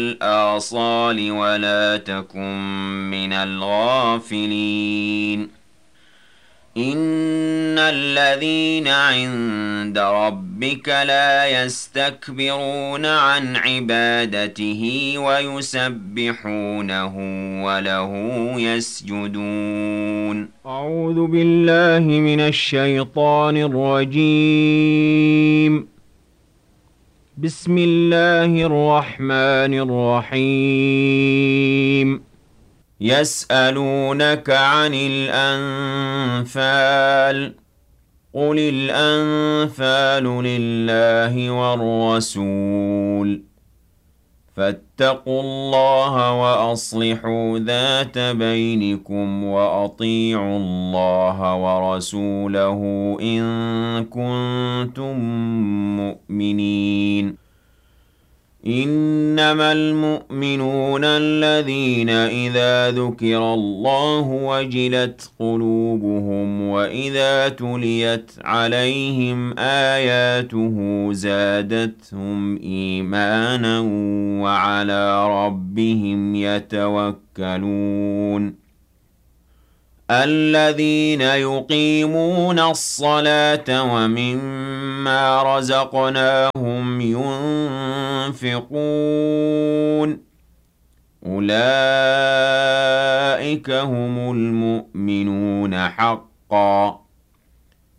الآصال ولا تكن من الغافلين إن الذين عند ربك لا يستكبرون عن عبادته ويسبحونه وله يسجدون أعوذ بالله من الشيطان الرجيم بسم الله الرحمن الرحيم يسألونك عن الأنفال قل الأنفال لله والرسول فاتقوا الله وأصلحوا ذات بينكم وأطيعوا الله ورسوله إن كنتم مؤمنين إنما المؤمنون الذين إذا ذكر الله وجلت قلوبهم وإذا تليت عليهم آياته زادتهم إيمانا وعلى ربهم يتوكلون الذين يقيمون الصلاة ومما رزقناهم ينفقون أولئك هم المؤمنون حقا